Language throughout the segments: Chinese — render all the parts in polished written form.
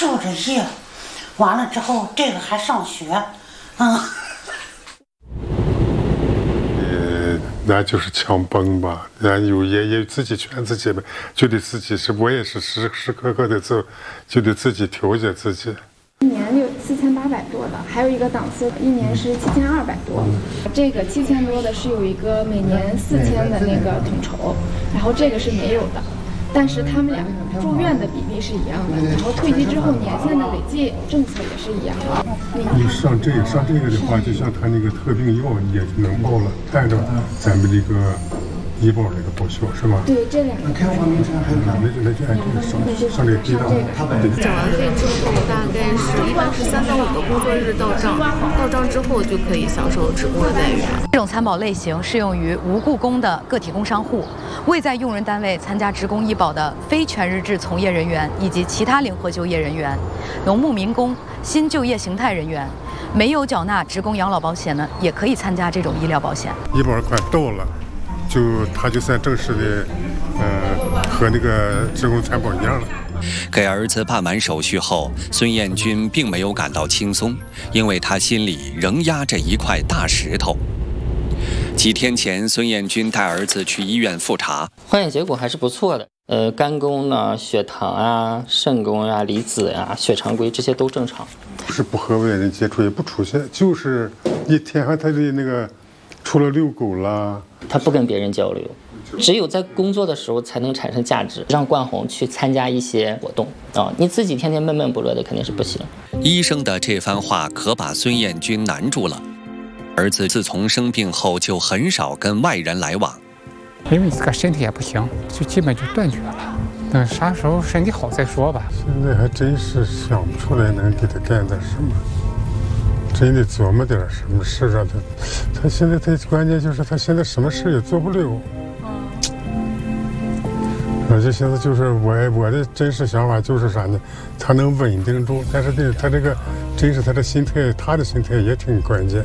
受着业，完了之后这个还上学， 那就是强崩吧，然后也自己劝自己呗，就得自己我也是时时刻刻的就得自己调节自己。 一年4800多的，还有一个档次一年是7200多。这个7000多的是有一个每年4000的那个统筹，然后这个是没有的。但是他们俩住院的比例是一样的，然后退役之后年限的累计政策也是一样的。 你上这个的话，就像他那个特病药也能报了，按照咱们这个医保这个报销是吧？ 对，这两个。 那就按这个上这个地档。 缴完费之后，大概一般是3到5个工作日到账，到账之后就可以享受职工的待遇了。 这种参保类型适用于无雇工的个体工商户、未在用人单位参加职工医保的非全日制从业人员以及其他灵活就业人员、农牧民工、新就业形态人员。没有缴纳职工养老保险呢，也可以参加这种医疗保险。 医保款到了，他就算正式的，和那个职工参保一样了。 给儿子办完手续后，孙艳军并没有感到轻松，因为他心里仍压着一块大石头。几天前，孙艳军带儿子去医院复查， 化验结果还是不错的。肝功呢、血糖啊、肾功啊、离子啊、血常规这些都正常。 不是不和外人接触，也不出现，就是一天他的那个，除了遛狗啦， 他不跟别人交流。只有在工作的时候才能产生价值，让冠宏去参加一些活动啊！你自己天天闷闷不乐的肯定是不行。 医生的这番话可把孙艳军难住了。儿子自从生病后就很少跟外人来往， 因为这个身体也不行，就基本就断绝了。等啥时候身体好再说吧。 现在还真是想不出来能给他干点什么，真得琢磨点什么事让他现在关键就是他现在什么事也做不了。我就现在就是我的真实想法就是啥呢？他能稳定住，但是他这个真是他的心态，他的心态也挺关键。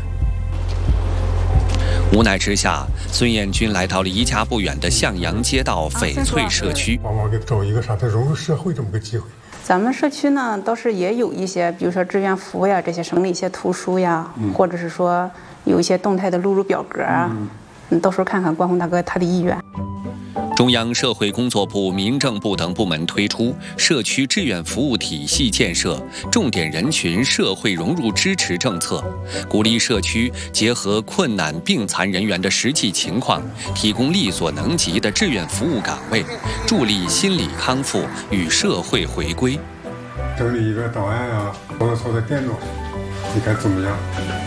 无奈之下，孙艳军来到离家不远的向阳街道翡翠社区， 往往给找一个啥，他融入社会这么个机会。 咱们社区呢，倒是也有一些，比如说志愿服务呀，这些整理一些图书呀，或者是说有一些动态的录入表格啊，到时候看看冠宏大哥他的意愿。 中央社会工作部、民政部等部门推出社区志愿服务体系建设重点人群社会融入支持政策，鼓励社区结合困难病残人员的实际情况，提供力所能及的志愿服务岗位，助力心理康复与社会回归。 整理一个档案啊，操作电脑，你看怎么样？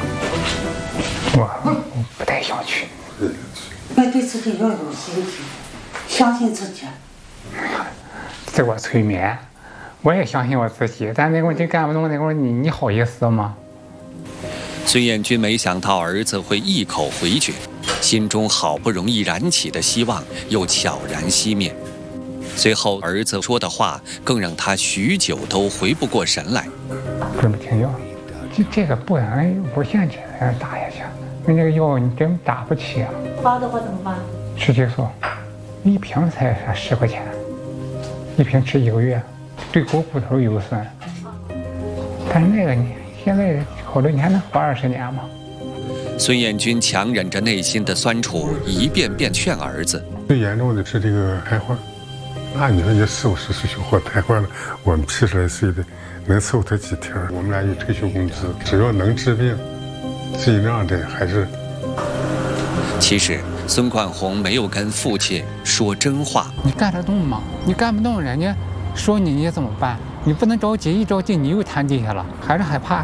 我不太想去。 要对自己要有信心。相信自己， 自我催眠，我也相信我自己，但那会儿你干不动，那会儿你好意思吗？ 孙艳军没想到儿子会一口回绝，心中好不容易燃起的希望又悄然熄灭。随后儿子说的话更让他许久都回不过神来。 准备停药，这个不然无限制打下去，那个药你真打不起啊。 发的话怎么办？ 吃激素。一瓶才10块钱，一瓶吃1个月，对骨头有损。但是那个你现在考虑你还能活20年吗？ 孙艳军强忍着内心的酸楚，一遍遍劝儿子。 最严重的是这个瘫痪，那你说你40、50岁就活瘫痪了，我们70来岁的能伺候他几天？我们俩有退休工资，只要能治病，尽量的还是。 其实孙冠宏没有跟父亲说真话。 你干得动吗？你干不动，人家说你怎么办？你不能着急，一着急你又瘫地下了，还是害怕。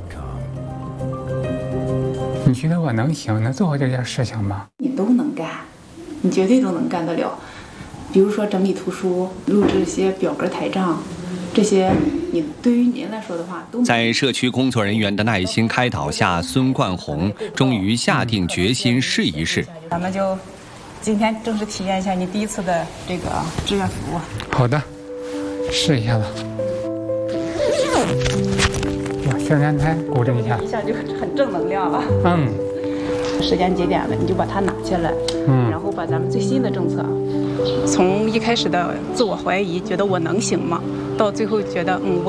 你觉得我能行，能做好这件事情吗？ 你都能干，你绝对都能干得了。比如说整理图书、录制一些表格台账，这些你对于您来说的话，都在社区工作人员的耐心开导下，孙冠宏终于下定决心试一试。 咱们就今天正式体验一下你第一次的这个志愿服务。 好的，试一下吧。哇，向前台鼓励一下， 一下就很正能量了。时间节点了，你就把它拿下来，然后把咱们最新的政策，从一开始的自我怀疑，觉得我能行吗，到最后觉得我